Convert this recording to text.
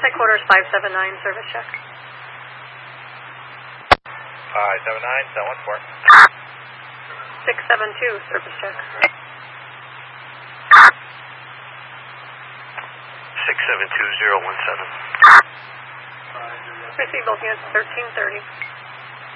Headquarters 579, service check. 579, cell 14. 672, service check. 672-017. Receive both units 1330.